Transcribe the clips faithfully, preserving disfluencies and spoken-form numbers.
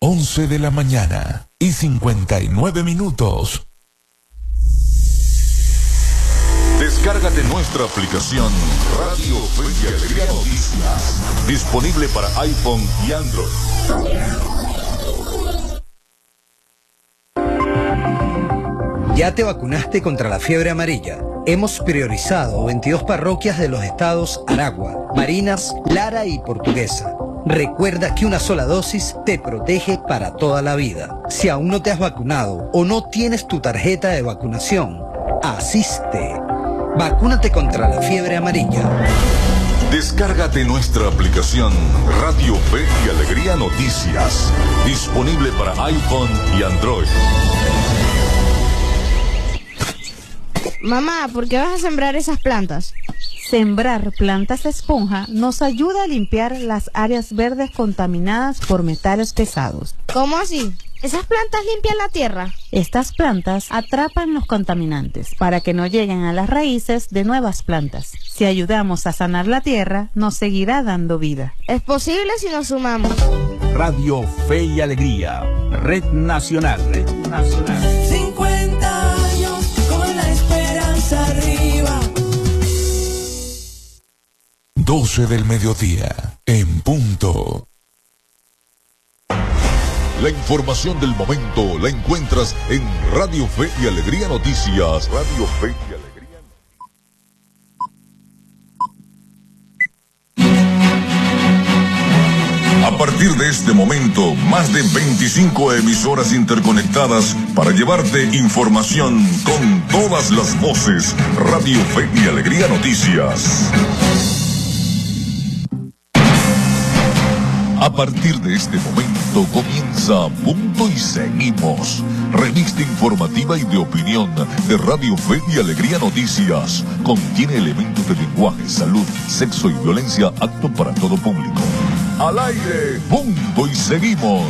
once de la mañana y cincuenta y nueve minutos. Descárgate nuestra aplicación Radio Fe y Alegría Noticias, disponible para iPhone y Android. ¿Ya te vacunaste contra la fiebre amarilla? Hemos priorizado veintidós parroquias de los estados Aragua, Barinas, Lara y Portuguesa. Recuerda que una sola dosis te protege para toda la vida. Si aún no te has vacunado o no tienes tu tarjeta de vacunación, asiste. Vacúnate contra la fiebre amarilla. Descárgate nuestra aplicación Radio Fe y Alegría Noticias, disponible para iPhone y Android. Mamá, ¿por qué vas a sembrar esas plantas? Sembrar plantas esponja nos ayuda a limpiar las áreas verdes contaminadas por metales pesados. ¿Cómo así? ¿Esas plantas limpian la tierra? Estas plantas atrapan los contaminantes para que no lleguen a las raíces de nuevas plantas. Si ayudamos a sanar la tierra, nos seguirá dando vida. ¿Es posible si nos sumamos? Radio Fe y Alegría, Red Nacional. Red Nacional. cincuenta años con la esperanza arriba. doce del mediodía, en punto. La información del momento la encuentras en Radio Fe y Alegría Noticias. Radio Fe y Alegría. A partir de este momento, más de veinticinco emisoras interconectadas para llevarte información con todas las voces. Radio Fe y Alegría Noticias. A partir de este momento comienza Punto y Seguimos, revista informativa y de opinión de Radio Fe y Alegría Noticias. Contiene elementos de lenguaje, salud, sexo y violencia apto para todo público. Al aire, Punto y Seguimos.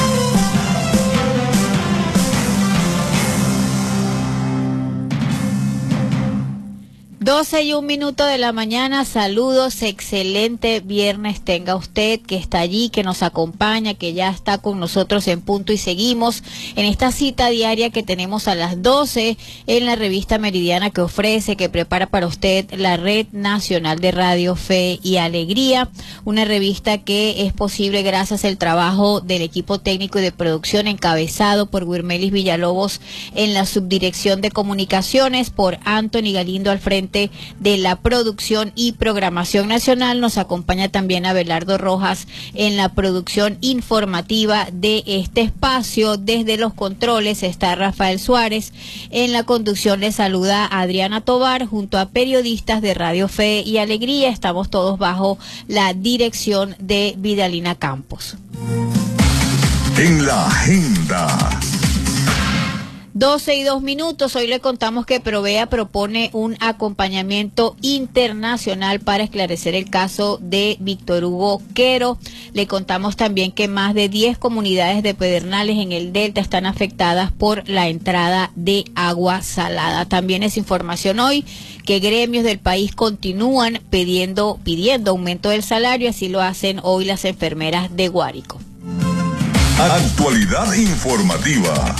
doce y un minuto de la mañana, saludos, excelente viernes tenga usted que está allí, que nos acompaña, que ya está con nosotros en Punto y Seguimos, en esta cita diaria que tenemos a las doce en la revista Meridiana que ofrece, que prepara para usted la Red Nacional de Radio Fe y Alegría, una revista que es posible gracias al trabajo del equipo técnico y de producción encabezado por Wirmelis Villalobos en la subdirección de comunicaciones, por Anthony Galindo al frente de la producción y programación nacional. Nos acompaña también Abelardo Rojas en la producción informativa de este espacio. Desde los controles está Rafael Suárez. En la conducción le saluda Adriana Tobar junto a periodistas de Radio Fe y Alegría. Estamos todos bajo la dirección de Vidalina Campos. En la agenda. doce y dos minutos, hoy le contamos que Provea propone un acompañamiento internacional para esclarecer el caso de Víctor Hugo Quero. Le contamos también que más de diez comunidades de Pedernales en el Delta están afectadas por la entrada de agua salada. También es información hoy que gremios del país continúan pidiendo, pidiendo aumento del salario, así lo hacen hoy las enfermeras de Guárico. Actualidad informativa.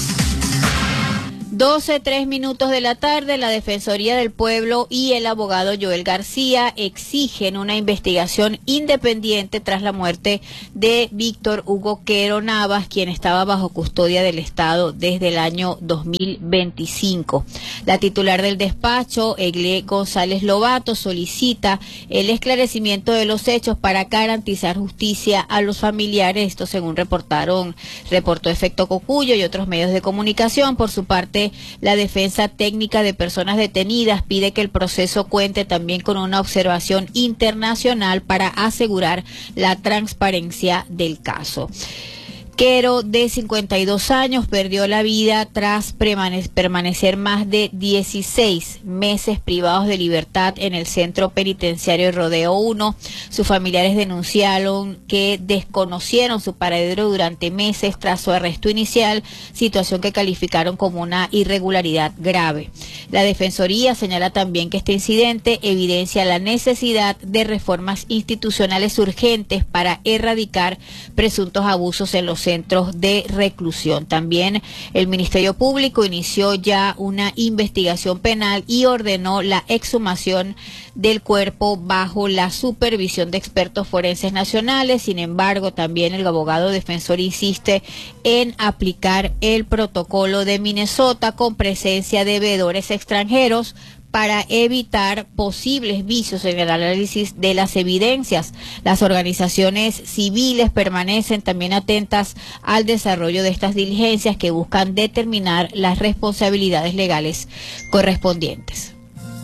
doce, tres minutos de la tarde, la Defensoría del Pueblo y el abogado Joel García exigen una investigación independiente tras la muerte de Víctor Hugo Quero Navas, quien estaba bajo custodia del Estado desde el año dos mil veinticinco. La titular del despacho, Egle González Lobato, solicita el esclarecimiento de los hechos para garantizar justicia a los familiares. Esto según reportaron, reportó Efecto Cocuyo y otros medios de comunicación. Por su parte, la Defensa Técnica de Personas Detenidas pide que el proceso cuente también con una observación internacional para asegurar la transparencia del caso. Quero, de cincuenta y dos años, perdió la vida tras permanecer más de dieciséis meses privados de libertad en el centro penitenciario Rodeo uno. Sus familiares denunciaron que desconocieron su paradero durante meses tras su arresto inicial, situación que calificaron como una irregularidad grave. La Defensoría señala también que este incidente evidencia la necesidad de reformas institucionales urgentes para erradicar presuntos abusos en los centros centros de reclusión. También el Ministerio Público inició ya una investigación penal y ordenó la exhumación del cuerpo bajo la supervisión de expertos forenses nacionales. Sin embargo, también el abogado defensor insiste en aplicar el protocolo de Minnesota con presencia de veedores extranjeros para evitar posibles vicios en el análisis de las evidencias. Las organizaciones civiles permanecen también atentas al desarrollo de estas diligencias que buscan determinar las responsabilidades legales correspondientes.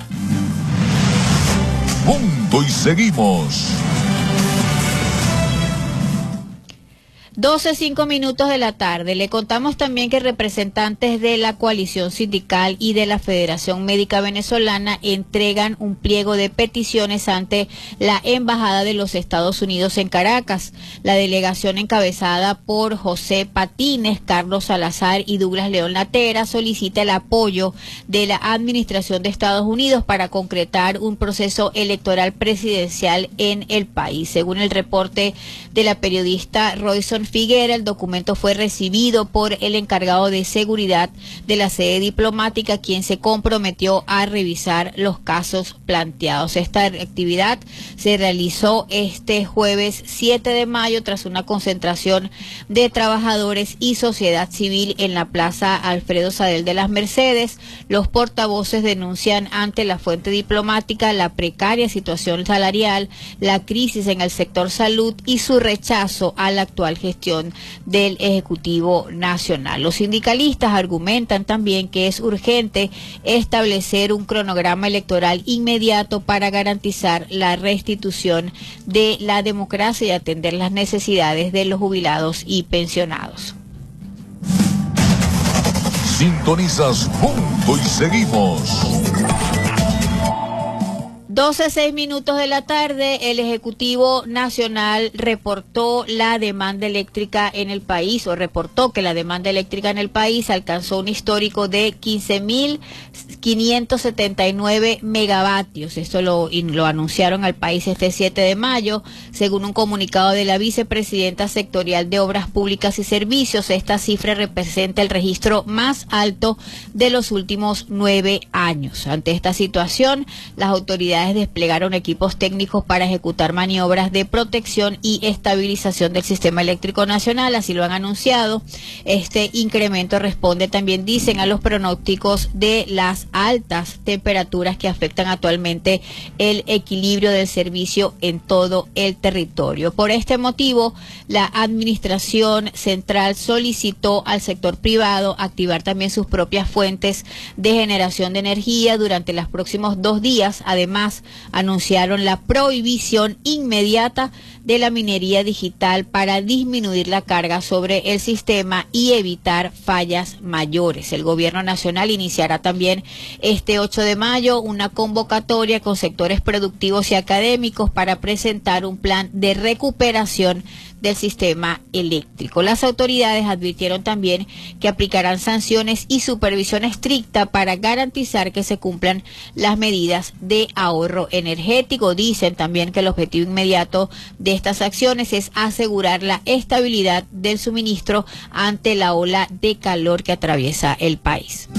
Punto y seguimos. doce, cinco minutos de la tarde. Le contamos también que representantes de la coalición sindical y de la Federación Médica Venezolana entregan un pliego de peticiones ante la Embajada de los Estados Unidos en Caracas. La delegación encabezada por José Patines, Carlos Salazar y Douglas León Latera solicita el apoyo de la Administración de Estados Unidos para concretar un proceso electoral presidencial en el país. Según el reporte de la periodista Royson Figuera, el documento fue recibido por el encargado de seguridad de la sede diplomática, quien se comprometió a revisar los casos planteados. Esta actividad se realizó este jueves siete de mayo tras una concentración de trabajadores y sociedad civil en la Plaza Alfredo Sadel de las Mercedes. Los portavoces denuncian ante la fuente diplomática la precaria situación salarial, la crisis en el sector salud y su rechazo a la actual gestión del Ejecutivo Nacional. Los sindicalistas argumentan también que es urgente establecer un cronograma electoral inmediato para garantizar la restitución de la democracia y atender las necesidades de los jubilados y pensionados. Sintonizas Punto y seguimos. doce, seis minutos de la tarde, el Ejecutivo Nacional reportó la demanda eléctrica en el país, o reportó que la demanda eléctrica en el país alcanzó un histórico de quince mil quinientos setenta y nueve megavatios. Esto lo, lo anunciaron al país este siete de mayo, según un comunicado de la vicepresidenta sectorial de Obras Públicas y Servicios. Esta cifra representa el registro más alto de los últimos nueve años. Ante esta situación, las autoridades desplegaron equipos técnicos para ejecutar maniobras de protección y estabilización del sistema eléctrico nacional, así lo han anunciado. Este incremento responde también, dicen, a los pronósticos de las altas temperaturas que afectan actualmente el equilibrio del servicio en todo el territorio. Por este motivo, la Administración Central solicitó al sector privado activar también sus propias fuentes de generación de energía durante los próximos dos días. Además, anunciaron la prohibición inmediata de la minería digital para disminuir la carga sobre el sistema y evitar fallas mayores. El gobierno nacional iniciará también este ocho de mayo una convocatoria con sectores productivos y académicos para presentar un plan de recuperación del sistema eléctrico. Las autoridades advirtieron también que aplicarán sanciones y supervisión estricta para garantizar que se cumplan las medidas de ahorro energético. Dicen también que el objetivo inmediato de estas acciones es asegurar la estabilidad del suministro ante la ola de calor que atraviesa el país.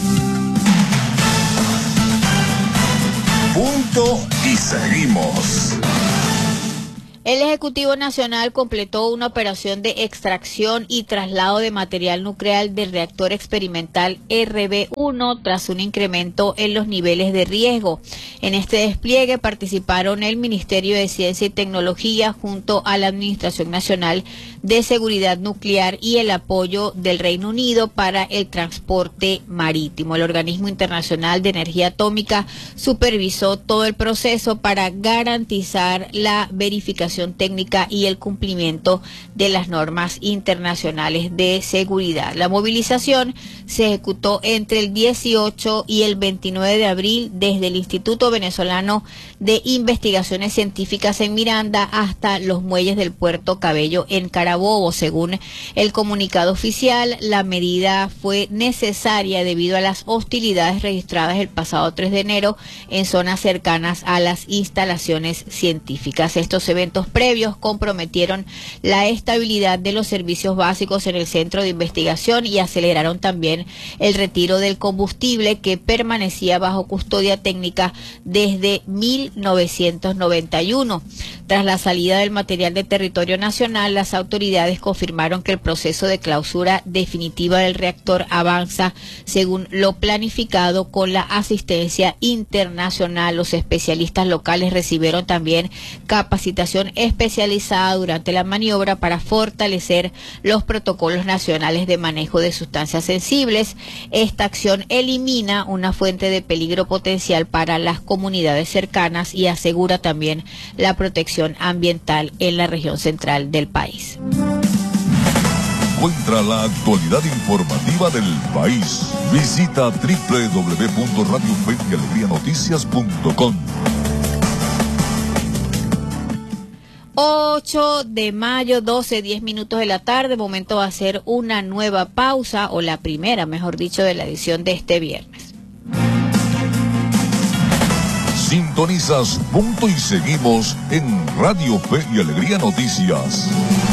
Punto y seguimos. El Ejecutivo Nacional completó una operación de extracción y traslado de material nuclear del reactor experimental R B uno tras un incremento en los niveles de riesgo. En este despliegue participaron el Ministerio de Ciencia y Tecnología junto a la Administración Nacional de Seguridad Nuclear y el apoyo del Reino Unido para el transporte marítimo. El Organismo Internacional de Energía Atómica supervisó todo el proceso para garantizar la verificación técnica y el cumplimiento de las normas internacionales de seguridad. La movilización se ejecutó entre el dieciocho y el veintinueve de abril desde el Instituto Venezolano de Investigaciones Científicas en Miranda hasta los muelles del Puerto Cabello en Carabobo. Según el comunicado oficial, la medida fue necesaria debido a las hostilidades registradas el pasado tres de enero en zonas cercanas a las instalaciones científicas. Estos eventos eventos previos comprometieron la estabilidad de los servicios básicos en el centro de investigación y aceleraron también el retiro del combustible que permanecía bajo custodia técnica desde mil novecientos noventa y uno. Tras la salida del material de territorio nacional, las autoridades confirmaron que el proceso de clausura definitiva del reactor avanza según lo planificado con la asistencia internacional. Los especialistas locales recibieron también capacitación especializada durante la maniobra para fortalecer los protocolos nacionales de manejo de sustancias sensibles. Esta acción elimina una fuente de peligro potencial para las comunidades cercanas y asegura también la protección ambiental en la región central del país. Encuentra la actualidad informativa del país. Visita doble u doble u doble u punto radio fe y alegría noticias punto com. ocho de mayo, doce, diez minutos de la tarde. Momento va a ser una nueva pausa, o la primera, mejor dicho, de la edición de este viernes. Sintonizas Punto y Seguimos en Radio Fe y Alegría Noticias.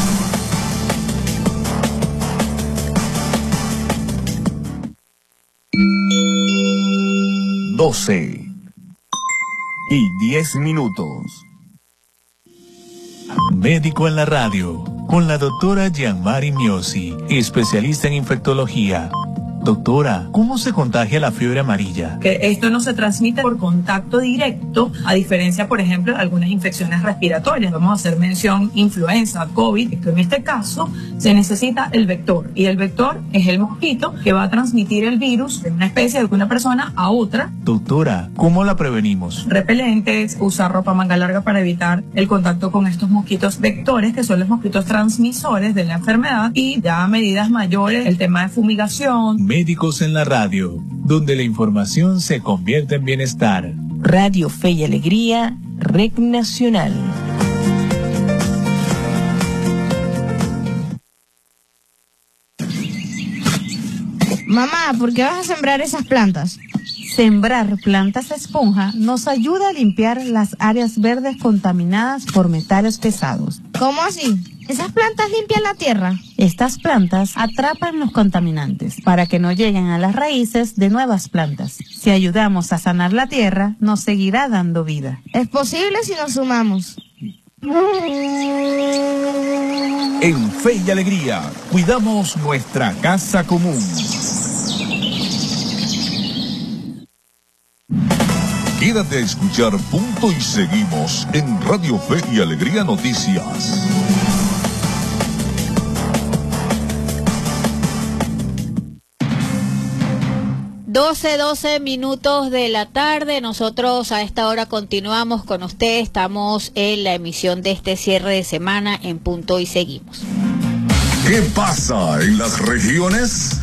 doce y diez minutos. Médico en la radio, con la doctora Gianmari Miosi, especialista en infectología. Doctora, ¿cómo se contagia la fiebre amarilla? Que esto no se transmite por contacto directo, a diferencia, por ejemplo, de algunas infecciones respiratorias. Vamos a hacer mención influenza, COVID, que en este caso se necesita el vector. Y el vector es el mosquito que va a transmitir el virus de una especie, de una persona a otra. Doctora, ¿cómo la prevenimos? Repelentes, usar ropa manga larga para evitar el contacto con estos mosquitos vectores, que son los mosquitos transmisores de la enfermedad, y ya a medidas mayores, el tema de fumigación. Médicos en la radio, donde la información se convierte en bienestar. Radio Fe y Alegría, Red Nacional. Mamá, ¿por qué vas a sembrar esas plantas? Sembrar plantas esponja nos ayuda a limpiar las áreas verdes contaminadas por metales pesados. ¿Cómo así? ¿Esas plantas limpian la tierra? Estas plantas atrapan los contaminantes para que no lleguen a las raíces de nuevas plantas. Si ayudamos a sanar la tierra, nos seguirá dando vida. Es posible si nos sumamos. En Fe y Alegría, cuidamos nuestra casa común. Quédate a escuchar Punto y Seguimos en Radio Fe y Alegría Noticias. doce, doce minutos de la tarde. Nosotros a esta hora continuamos con usted. Estamos en la emisión de este cierre de semana en Punto y Seguimos. ¿Qué pasa en las regiones?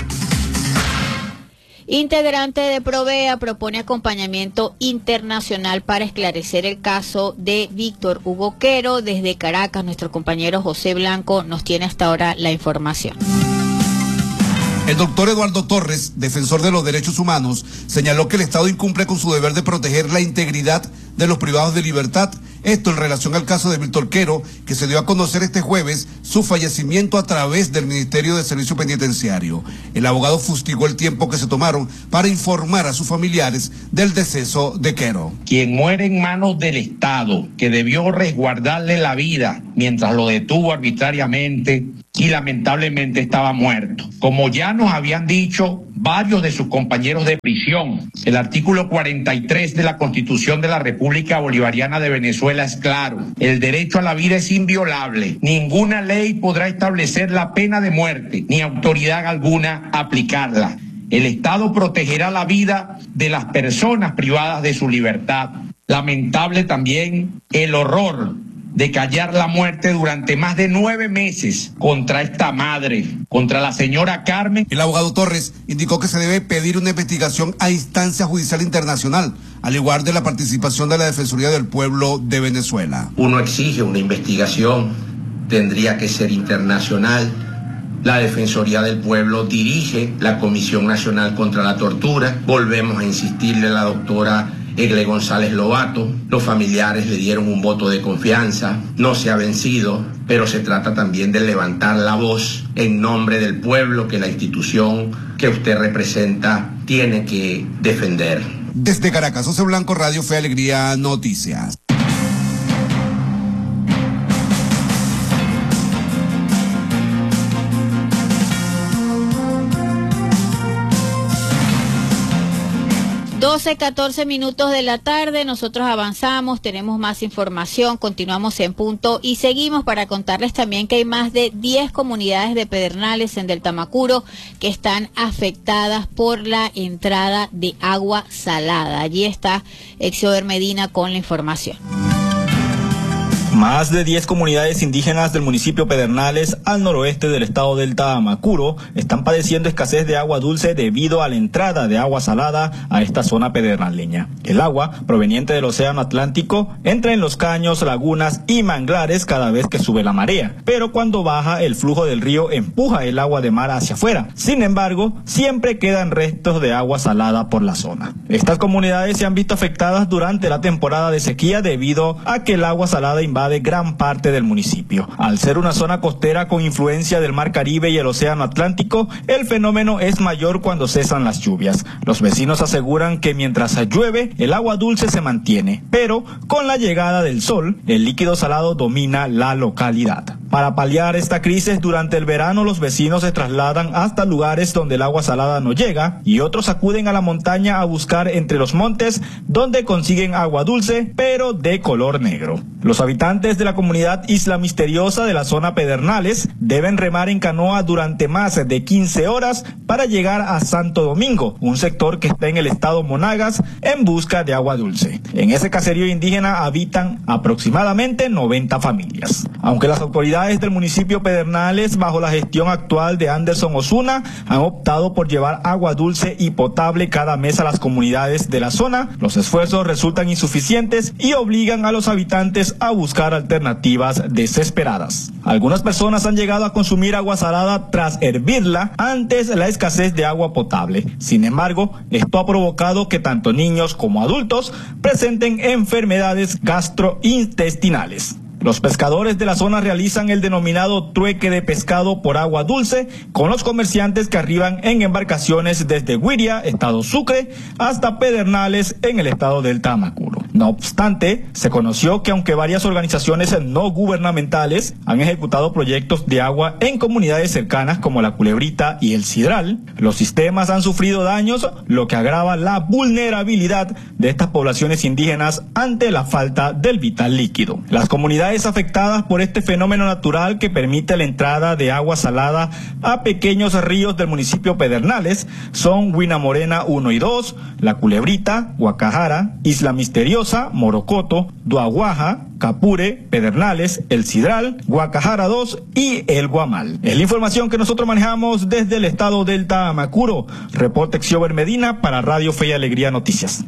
Integrante de Provea propone acompañamiento internacional para esclarecer el caso de Víctor Hugo Quero. Desde Caracas, nuestro compañero José Blanco nos tiene hasta ahora la información. El doctor Eduardo Torres, defensor de los derechos humanos, señaló que el Estado incumple con su deber de proteger la integridad de los privados de libertad. Esto en relación al caso de Víctor Quero, que se dio a conocer este jueves su fallecimiento a través del Ministerio de Servicio Penitenciario. El abogado fustigó el tiempo que se tomaron para informar a sus familiares del deceso de Quero. Quien muere en manos del Estado, que debió resguardarle la vida mientras lo detuvo arbitrariamente y lamentablemente estaba muerto. Como ya nos habían dicho varios de sus compañeros de prisión, el artículo cuarenta y tres de la Constitución de la República Bolivariana de Venezuela es claro: el derecho a la vida es inviolable. Ninguna ley podrá establecer la pena de muerte, ni autoridad alguna aplicarla. El Estado protegerá la vida de las personas privadas de su libertad. Lamentable también el horror de callar la muerte durante más de nueve meses contra esta madre, contra la señora Carmen. El abogado Torres indicó que se debe pedir una investigación a instancia judicial internacional, al igual de la participación de la Defensoría del Pueblo de Venezuela. Uno exige una investigación, tendría que ser internacional. La Defensoría del Pueblo dirige la Comisión Nacional contra la Tortura. Volvemos a insistirle a la doctora Egle González Lobato. Los familiares le dieron un voto de confianza, no se ha vencido, pero se trata también de levantar la voz en nombre del pueblo que la institución que usted representa tiene que defender. Desde Caracas, José Blanco, Radio Fe y Alegría Noticias. doce, catorce minutos de la tarde, nosotros avanzamos, tenemos más información, continuamos en punto y seguimos para contarles también que hay más de diez comunidades de Pedernales en Deltamacuro que están afectadas por la entrada de agua salada. Allí está Exoder Medina con la información. Más de diez comunidades indígenas del municipio Pedernales, al noroeste del estado del Tamacuro, están padeciendo escasez de agua dulce debido a la entrada de agua salada a esta zona pedernaleña. El agua, proveniente del océano Atlántico, entra en los caños, lagunas y manglares cada vez que sube la marea, pero cuando baja el flujo del río empuja el agua de mar hacia afuera. Sin embargo, siempre quedan restos de agua salada por la zona. Estas comunidades se han visto afectadas durante la temporada de sequía debido a que el agua salada invade de gran parte del municipio. Al ser una zona costera con influencia del Mar Caribe y el Océano Atlántico, el fenómeno es mayor cuando cesan las lluvias. Los vecinos aseguran que mientras llueve, el agua dulce se mantiene, pero con la llegada del sol, el líquido salado domina la localidad. Para paliar esta crisis, durante el verano los vecinos se trasladan hasta lugares donde el agua salada no llega y otros acuden a la montaña a buscar entre los montes donde consiguen agua dulce, pero de color negro. Los habitantes de la comunidad Isla Misteriosa de la zona Pedernales deben remar en canoa durante más de quince horas para llegar a Santo Domingo, un sector que está en el estado Monagas, en busca de agua dulce. En ese caserío indígena habitan aproximadamente noventa familias. Aunque las autoridades del municipio Pedernales, bajo la gestión actual de Anderson Osuna, han optado por llevar agua dulce y potable cada mes a las comunidades de la zona, los esfuerzos resultan insuficientes y obligan a los habitantes a buscar alternativas desesperadas. Algunas personas han llegado a consumir agua salada tras hervirla antes la escasez de agua potable. Sin embargo, esto ha provocado que tanto niños como adultos presenten enfermedades gastrointestinales. Los pescadores de la zona realizan el denominado trueque de pescado por agua dulce con los comerciantes que arriban en embarcaciones desde Güiria, estado Sucre, hasta Pedernales en el estado del Tamacuro. No obstante, se conoció que aunque varias organizaciones no gubernamentales han ejecutado proyectos de agua en comunidades cercanas como La Culebrita y El Sidral, los sistemas han sufrido daños, lo que agrava la vulnerabilidad de estas poblaciones indígenas ante la falta del vital líquido. Las comunidades afectadas por este fenómeno natural que permite la entrada de agua salada a pequeños ríos del municipio Pedernales son Huina Morena uno y dos, La Culebrita, Guacajara, Isla Misteriosa, Morocoto, Duaguaja, Capure, Pedernales, El Sidral, Guacajara dos y El Guamal. Es la información que nosotros manejamos desde el estado del Tamacuro. Reporte Exoder Medina para Radio Fe y Alegría Noticias.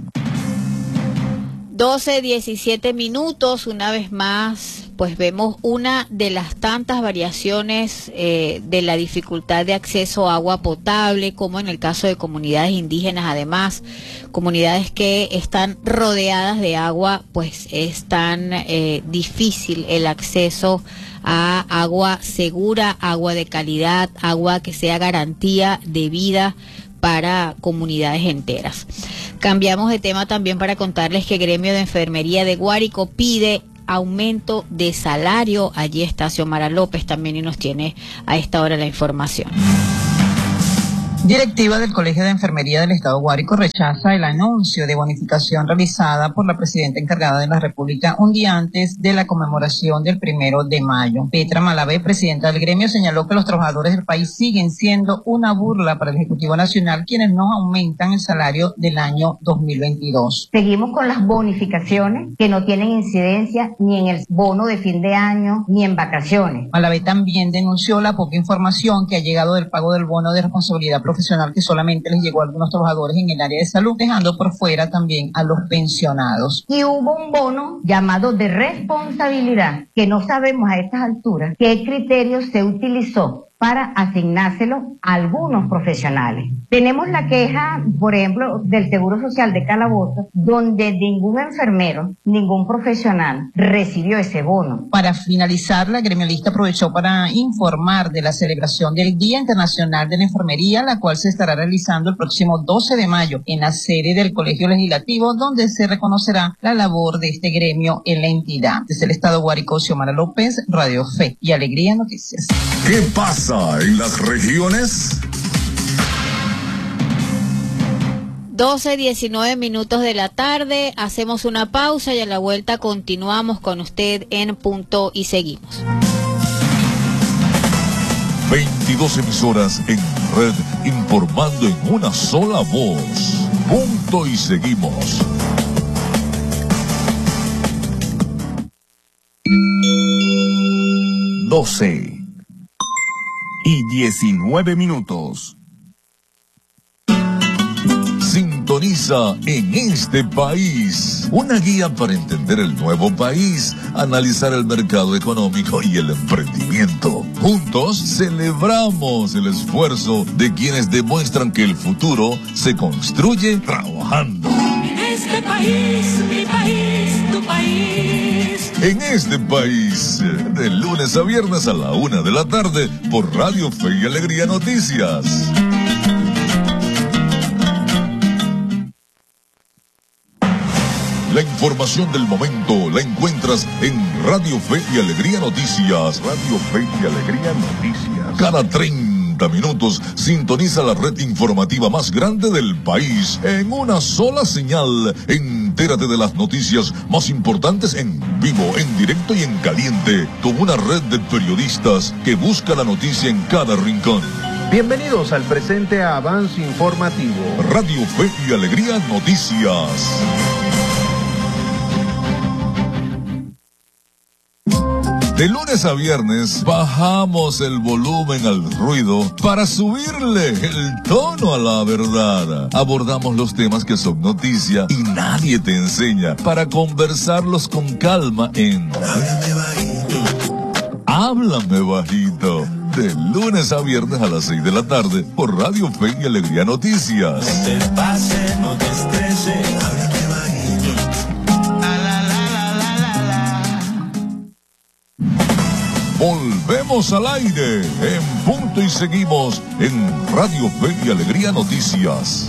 doce, diecisiete minutos, una vez más, pues vemos una de las tantas variaciones eh, de la dificultad de acceso a agua potable, como en el caso de comunidades indígenas, además, comunidades que están rodeadas de agua, pues es tan eh, difícil el acceso a agua segura, agua de calidad, agua que sea garantía de vida para comunidades enteras. Cambiamos de tema también para contarles que el Gremio de Enfermería de Guárico pide aumento de salario. Allí está Xiomara López también y nos tiene a esta hora la información. Directiva del Colegio de Enfermería del Estado Guárico rechaza el anuncio de bonificación realizada por la presidenta encargada de la República un día antes de la conmemoración del primero de mayo. Petra Malavé, presidenta del gremio, señaló que los trabajadores del país siguen siendo una burla para el Ejecutivo Nacional, quienes no aumentan el salario del año dos mil veintidós. Seguimos con las bonificaciones que no tienen incidencia ni en el bono de fin de año ni en vacaciones. Malavé también denunció la poca información que ha llegado del pago del bono de responsabilidad profesional que solamente les llegó a algunos trabajadores en el área de salud, dejando por fuera también a los pensionados. Y hubo un bono llamado de responsabilidad, que no sabemos a estas alturas qué criterio se utilizó para asignárselo a algunos profesionales. Tenemos la queja, por ejemplo, del Seguro Social de Calabozo, donde ningún enfermero, ningún profesional recibió ese bono. Para finalizar, la gremialista aprovechó para informar de la celebración del Día Internacional de la Enfermería, la cual se estará realizando el próximo doce de mayo en la sede del Colegio Legislativo, donde se reconocerá la labor de este gremio en la entidad. Desde el Estado Guárico, Xiomara López, Radio Fe y Alegría Noticias. ¿Qué pasa en las regiones? doce, diecinueve minutos de la tarde, hacemos una pausa y a la vuelta continuamos con usted en Punto y Seguimos. veintidós emisoras en red informando en una sola voz. Punto y Seguimos. doce y diecinueve minutos. Sintoniza En Este País, una guía para entender el nuevo país, analizar el mercado económico y el emprendimiento. Juntos celebramos el esfuerzo de quienes demuestran que el futuro se construye trabajando. En este país, mi país, tu país. En Este País, de lunes a viernes a la una de la tarde por Radio Fe y Alegría Noticias. La información del momento la encuentras en Radio Fe y Alegría Noticias. Radio Fe y Alegría Noticias. Cada treinta minutos sintoniza la red informativa más grande del país en una sola señal. Entérate de las noticias más importantes en vivo, en directo y en caliente, con una red de periodistas que busca la noticia en cada rincón. Bienvenidos al presente avance informativo. Radio Fe y Alegría Noticias. De lunes a viernes bajamos el volumen al ruido para subirle el tono a la verdad. Abordamos los temas que son noticia y nadie te enseña para conversarlos con calma en Háblame Bajito. Háblame Bajito. De lunes a viernes a las seis de la tarde por Radio Fe y Alegría Noticias. No te pase, no te estreses. Háblame bajito. Volvemos al aire en Punto y Seguimos en Radio Fe y Alegría Noticias.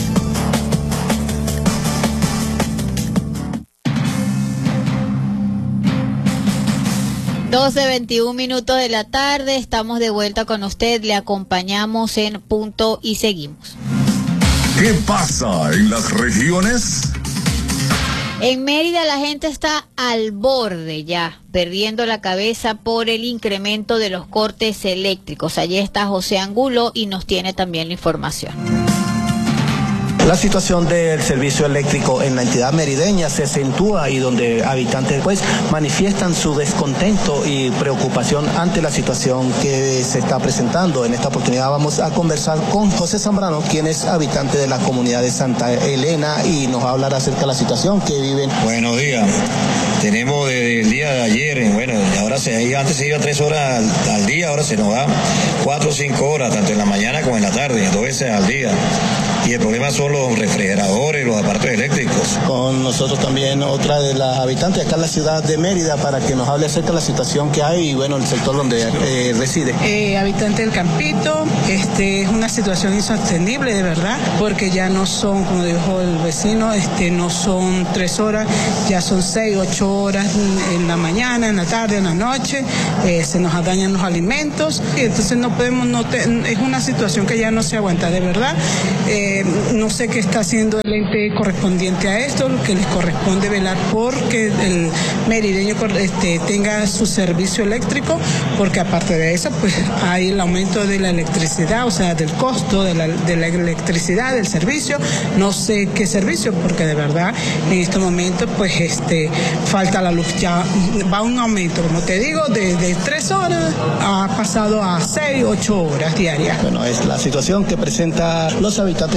doce, veintiún minutos de la tarde, estamos de vuelta con usted, le acompañamos en Punto y Seguimos. ¿Qué pasa en las regiones? En Mérida la gente está al borde ya, perdiendo la cabeza por el incremento de los cortes eléctricos. Allí está José Angulo y nos tiene también la información. La situación del servicio eléctrico en la entidad merideña se acentúa y donde habitantes pues manifiestan su descontento y preocupación ante la situación que se está presentando. En esta oportunidad vamos a conversar con José Zambrano, quien es habitante de la comunidad de Santa Elena y nos va a hablar acerca de la situación que viven. Buenos días. Tenemos desde el día de ayer, bueno, ahora se iba, antes se iba tres horas al, al día, ahora se nos va cuatro o cinco horas, tanto en la mañana como en la tarde, dos veces al día. Y el problema son los refrigeradores, los aparatos eléctricos. Con nosotros también otra de las habitantes acá en la ciudad de Mérida para que nos hable acerca de la situación que hay y bueno, el sector donde eh, reside. Eh, habitante del Campito, este es una situación insostenible de verdad, porque ya no son, como dijo el vecino, este no son tres horas, ya son seis, ocho horas en la mañana, en la tarde, en la noche, eh, se nos dañan los alimentos y entonces no podemos, no te, es una situación que ya no se aguanta de verdad. Eh, no sé qué está haciendo el ente correspondiente a esto, lo que les corresponde velar por que el merideño este, tenga su servicio eléctrico, porque aparte de eso, pues hay el aumento de la electricidad, o sea, del costo de la, de la electricidad, del servicio, no sé qué servicio, porque de verdad en este momento, pues este, falta la luz, ya va un aumento, como te digo, de, de tres horas ha pasado a seis, ocho horas diarias. Bueno, es la situación que presenta los habitantes de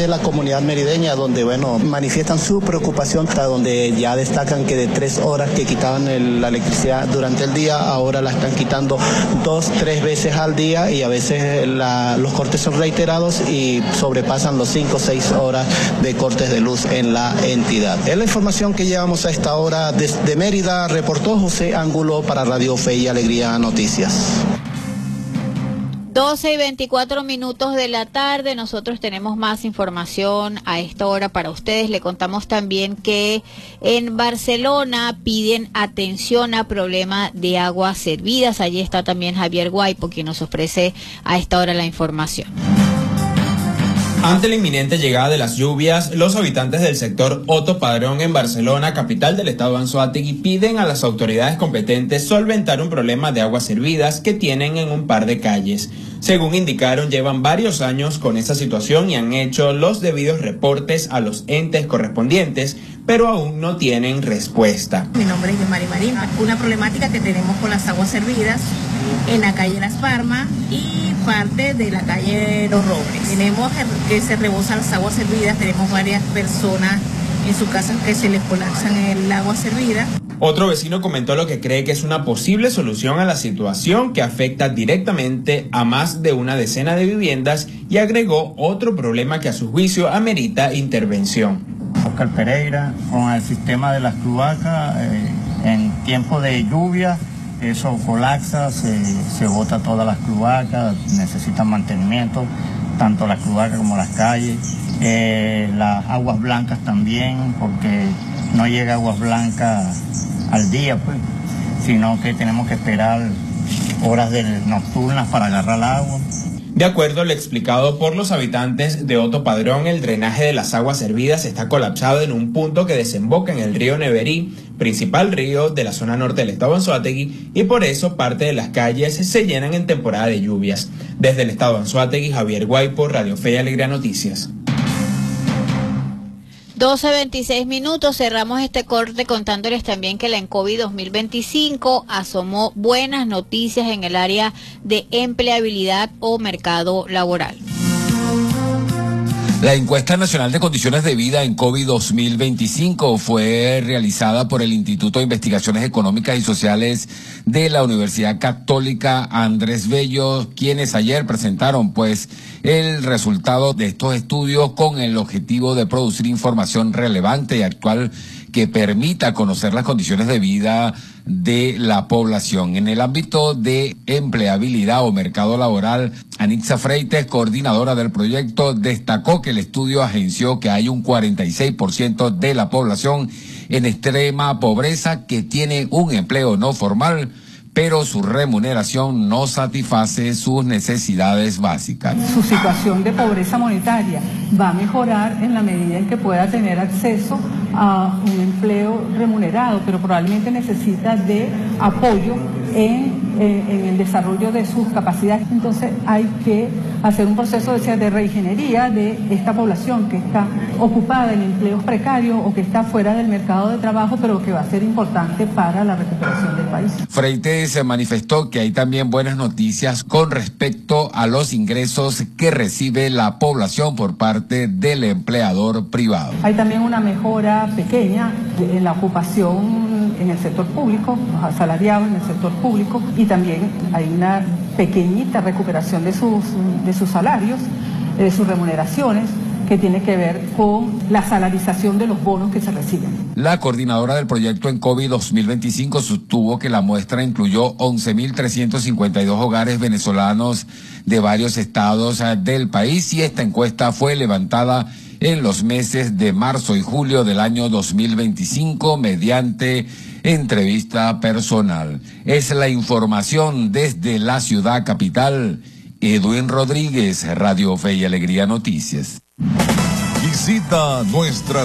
la comunidad merideña, donde bueno, manifiestan su preocupación, hasta donde ya destacan que de tres horas que quitaban el, la electricidad durante el día, ahora la están quitando dos, tres veces al día, y a veces la, los cortes son reiterados y sobrepasan los cinco o seis horas de cortes de luz en la entidad. Es la información que llevamos a esta hora desde Mérida. Reportó José Ángulo para Radio Fe y Alegría Noticias. doce y veinticuatro minutos de la tarde, nosotros tenemos más información a esta hora para ustedes. Le contamos también que en Barcelona piden atención a problema de aguas servidas. Allí está también Javier Guaipo, quien nos ofrece a esta hora la información. Ante la inminente llegada de las lluvias, los habitantes del sector Otto Padrón en Barcelona, capital del estado Anzoátegui, piden a las autoridades competentes solventar un problema de aguas servidas que tienen en un par de calles. Según indicaron, llevan varios años con esa situación y han hecho los debidos reportes a los entes correspondientes, pero aún no tienen respuesta. Mi nombre es Mari Marina. Una problemática que tenemos con las aguas servidas en la calle Las Palmas y parte de la calle Los Robles. Tenemos que se rebosan las aguas servidas, tenemos varias personas en su casa que se les colapsan el agua servida. Otro vecino comentó lo que cree que es una posible solución a la situación que afecta directamente a más de una decena de viviendas y agregó otro problema que a su juicio amerita intervención. Oscar Pereira, con el sistema de las cloacas, eh, en tiempo de lluvia, eso colapsa, se, se bota todas las cloacas, necesitan mantenimiento, tanto las cloacas como las calles, eh, las aguas blancas también, porque no llega aguas blancas al día, pues, sino que tenemos que esperar horas de nocturnas para agarrar el agua. De acuerdo a lo explicado por los habitantes de Otto Padrón, el drenaje de las aguas servidas está colapsado en un punto que desemboca en el río Neverí, principal río de la zona norte del estado Anzoátegui, y por eso parte de las calles se llenan en temporada de lluvias. Desde el estado Anzoátegui, Javier Guaipo, Radio Fe y Alegría Noticias. doce veintiséis minutos, cerramos este corte contándoles también que la ENCOVI dos mil veinticinco asomó buenas noticias en el área de empleabilidad o mercado laboral. La encuesta nacional de condiciones de vida en COVID dos mil veinticinco fue realizada por el Instituto de Investigaciones Económicas y Sociales de la Universidad Católica Andrés Bello, quienes ayer presentaron pues el resultado de estos estudios con el objetivo de producir información relevante y actual que permita conocer las condiciones de vida de la población. En el ámbito de empleabilidad o mercado laboral, Anixa Freites, coordinadora del proyecto, destacó que el estudio agenció que hay un cuarenta y seis por ciento de la población en extrema pobreza que tiene un empleo no formal, pero su remuneración no satisface sus necesidades básicas. Su situación de pobreza monetaria va a mejorar en la medida en que pueda tener acceso a un empleo remunerado, pero probablemente necesita de apoyo en, en, en el desarrollo de sus capacidades. Entonces hay que hacer un proceso de, de reingeniería de esta población que está ocupada en empleos precarios o que está fuera del mercado de trabajo, pero que va a ser importante para la recuperación del país. Freites se manifestó que hay también buenas noticias con respecto a los ingresos que recibe la población por parte del empleador privado. Hay también una mejora pequeña en la ocupación en el sector público, los asalariados en el sector público, y también hay una pequeñita recuperación de sus, de sus salarios, de sus remuneraciones, que tiene que ver con la salarización de los bonos que se reciben. La coordinadora del proyecto en COVID dos mil veinticinco sostuvo que la muestra incluyó once mil trescientos cincuenta y dos hogares venezolanos de varios estados del país y esta encuesta fue levantada en los meses de marzo y julio del año dos mil veinticinco mediante entrevista personal. Es la información desde la ciudad capital. Edwin Rodríguez, Radio Fe y Alegría Noticias. Visita nuestra